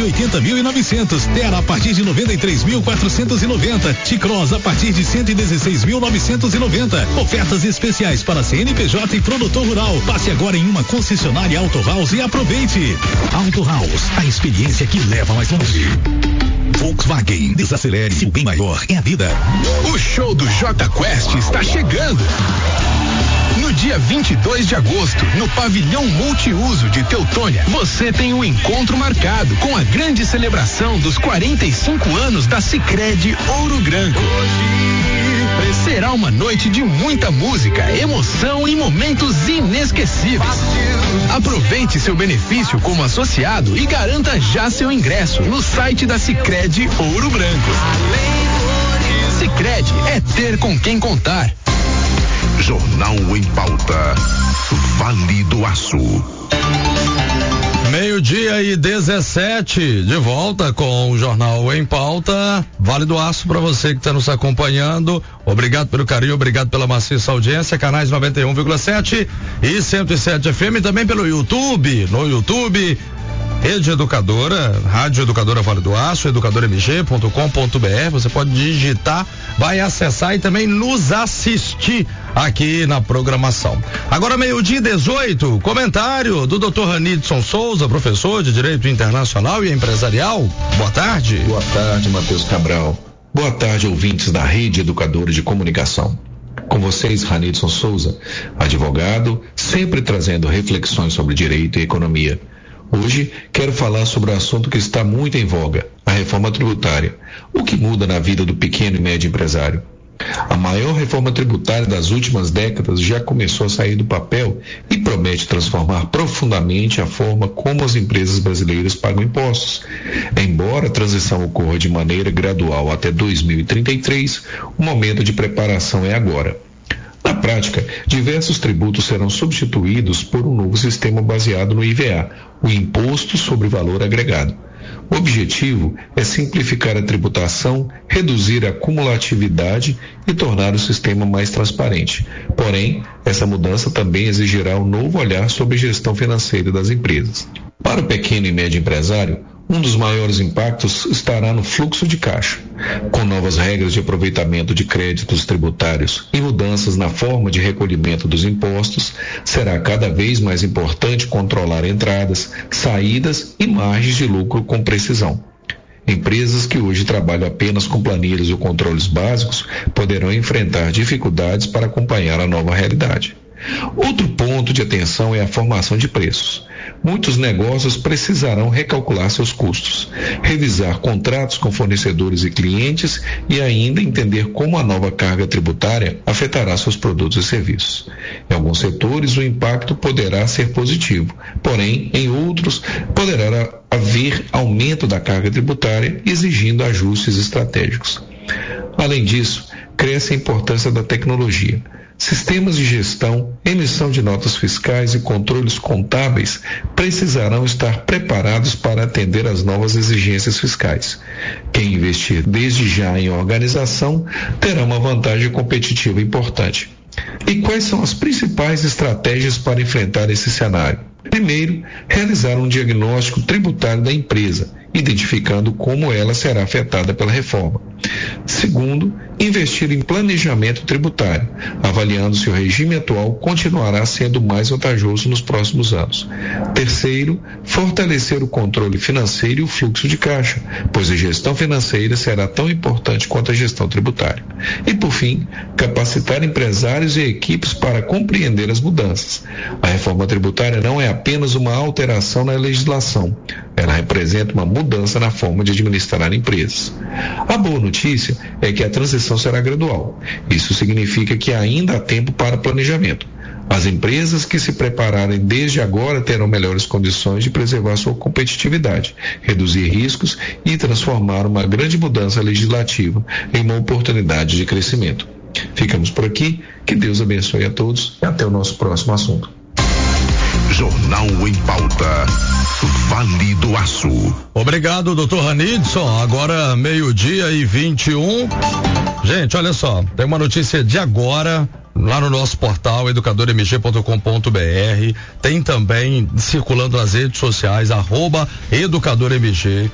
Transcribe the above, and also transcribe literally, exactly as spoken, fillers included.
oitenta mil e novecentos. Terra a partir de noventa e três mil quatrocentos e noventa. T-Cross a partir de cento e dezesseis mil novecentos e noventa. Ofertas especiais para C N P J e produtor rural. Passe agora em uma concessionária Auto House e aproveite. Auto House, a experiência que leva mais longe. Volkswagen, desacelere, seu bem maior é a vida. O show do J Quest está chegando. No dia vinte e dois de agosto, no pavilhão multiuso de Teutônia, você tem um encontro marcado com a grande celebração dos quarenta e cinco anos da Sicredi Ouro Branco. Será uma noite de muita música, emoção e momentos inesquecíveis. Aproveite seu benefício como associado e garanta já seu ingresso no site da Sicredi Ouro Branco. Sicredi é ter com quem contar. Jornal em Pauta, Vale do Aço. Meio-dia e dezessete, de volta com o Jornal em Pauta, Vale do Aço, para você que está nos acompanhando. Obrigado pelo carinho, obrigado pela maciça audiência, canais noventa e um vírgula sete e cento e sete F M, também pelo YouTube, no YouTube, Rede Educadora, Rádio Educadora Vale do Aço, educadora m g ponto com ponto b r. Você pode digitar, vai acessar e também nos assistir aqui na programação. Agora, meio-dia e dezoito, comentário do doutor Ranidson Souza, professor de Direito Internacional e Empresarial. Boa tarde. Boa tarde, Matheus Cabral. Boa tarde, ouvintes da Rede Educadora de Comunicação. Com vocês, Ranidson Souza, advogado, sempre trazendo reflexões sobre direito e economia. Hoje quero falar sobre o assunto que está muito em voga, a reforma tributária. O que muda na vida do pequeno e médio empresário? A maior reforma tributária das últimas décadas já começou a sair do papel e promete transformar profundamente a forma como as empresas brasileiras pagam impostos. Embora a transição ocorra de maneira gradual até dois mil e trinta e três, o momento de preparação é agora. Na prática, diversos tributos serão substituídos por um novo sistema baseado no I V A, o Imposto sobre Valor Agregado. O objetivo é simplificar a tributação, reduzir a cumulatividade e tornar o sistema mais transparente. Porém, essa mudança também exigirá um novo olhar sobre a gestão financeira das empresas. Para o pequeno e médio empresário, um dos maiores impactos estará no fluxo de caixa. Com novas regras de aproveitamento de créditos tributários e mudanças na forma de recolhimento dos impostos, será cada vez mais importante controlar entradas, saídas e margens de lucro com precisão. Empresas que hoje trabalham apenas com planilhas ou controles básicos poderão enfrentar dificuldades para acompanhar a nova realidade. Outro ponto de atenção é a formação de preços. Muitos negócios precisarão recalcular seus custos, revisar contratos com fornecedores e clientes e ainda entender como a nova carga tributária afetará seus produtos e serviços. Em alguns setores, o impacto poderá ser positivo, porém, em outros, poderá haver aumento da carga tributária, exigindo ajustes estratégicos. Além disso, cresce a importância da tecnologia. Sistemas de gestão, emissão de notas fiscais e controles contábeis precisarão estar preparados para atender às novas exigências fiscais. Quem investir desde já em organização terá uma vantagem competitiva importante. E quais são as principais estratégias para enfrentar esse cenário? Primeiro, realizar um diagnóstico tributário da empresa, identificando como ela será afetada pela reforma. Segundo, investir em planejamento tributário, avaliando se o regime atual continuará sendo mais vantajoso nos próximos anos. Terceiro, fortalecer o controle financeiro e o fluxo de caixa, pois a gestão financeira será tão importante quanto a gestão tributária. E, por fim, capacitar empresários e equipes para compreender as mudanças. A reforma tributária não é apenas uma alteração na legislação, ela representa uma mudança na forma de administrar empresas. A boa notícia é que a transição será gradual. Isso significa que ainda há tempo para planejamento. As empresas que se prepararem desde agora terão melhores condições de preservar sua competitividade, reduzir riscos e transformar uma grande mudança legislativa em uma oportunidade de crescimento. Ficamos por aqui, que Deus abençoe a todos e até o nosso próximo assunto. Jornal em Pauta, Vale do Aço. Obrigado, doutor Ranidson. Agora meio-dia e vinte e um. Gente, olha só, tem uma notícia de agora lá no nosso portal educadora m g ponto com ponto b r. Tem também circulando nas redes sociais, arroba educadora M G.